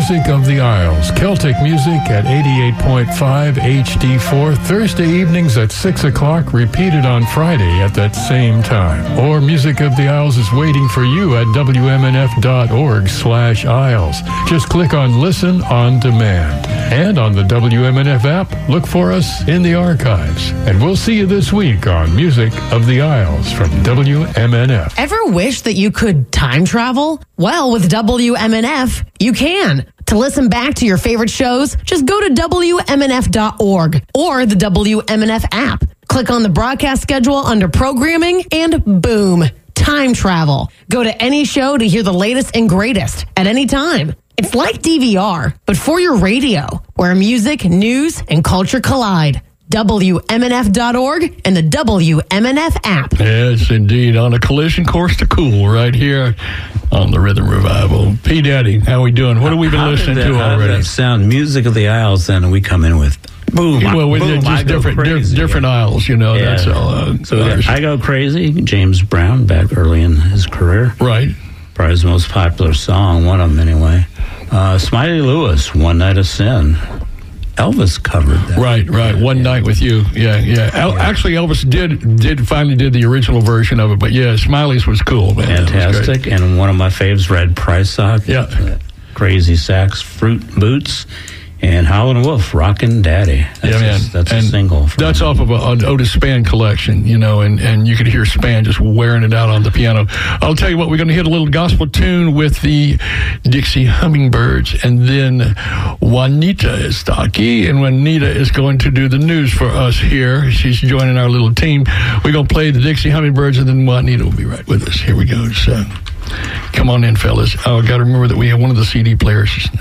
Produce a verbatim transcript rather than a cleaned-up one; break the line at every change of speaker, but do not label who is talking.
Music of the Isles. Celtic music at eighty-eight point five H D four, Thursday evenings at six o'clock, repeated on Friday at that same time. Or Music of the Isles is waiting for you at W M N F dot org slash Isles. Just click on Listen on Demand. And on the W M N F app, look for us in the archives. And we'll see you this week on Music of the Isles from W M N F.
Ever wish that you could time travel? Well, with W M N F, you can. To listen back to your favorite shows, just go to W M N F dot org or the W M N F app. Click on the broadcast schedule under programming and boom, time travel. Go to any show to hear the latest and greatest at any time. It's like D V R, but for your radio, where music, news, and culture collide. W M N F dot org and the W M N F app.
Yes, indeed. On a collision course to cool right here on the Rhythm Revival. P. Daddy, how we doing? What have we been
how
listening
that,
to
how
already?
That sound, Music of the Isles, then we come in with boom.
Well, with
boom,
just
I go
different,
crazy.
di- different aisles, you know.
Yeah.
That's all. Uh,
So we got I Go Crazy, James Brown, back early in his career.
right.
Probably his most popular song, one of them anyway. Uh, Smiley Lewis, One Night of Sin. Elvis covered that.
Right, right. One
Yeah.
night with you. Yeah, yeah. El- Actually, Elvis did did finally did the original version of it, but yeah, Smiley's was cool, man. That was great.
Fantastic. And one of my faves, Red Price Sock.
Yeah.
Uh, Crazy Sax, Fruit Boots, and Howlin' Wolf, Rockin' Daddy. That's
Yeah, man.
A, that's
and
a single. from-
That's off of a, an Otis Spann collection, you know, and, and you could hear Spann just wearing it out on the piano. I'll tell you what, we're going to hit a little gospel tune with the Dixie Hummingbirds, and then Juanita Estaki, and Juanita is going to do the news for us here. She's joining our little team. We're going to play the Dixie Hummingbirds, and then Juanita will be right with us. Here we go. So, come on in, fellas. Oh, I got to remember that we have one of the C D players.